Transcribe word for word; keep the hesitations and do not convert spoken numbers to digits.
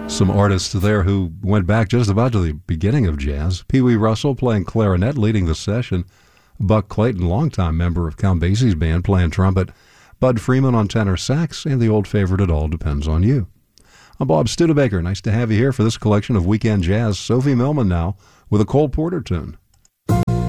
Some artists there who went back just about to the beginning of jazz. Pee Wee Russell playing clarinet, leading the session. Buck Clayton, longtime member of Count Basie's band, playing trumpet. Bud Freeman on tenor sax, and the old favorite, It All Depends on You. I'm Bob Studebaker. Nice to have you here for this collection of weekend jazz. Sophie Millman now with a Cole Porter tune.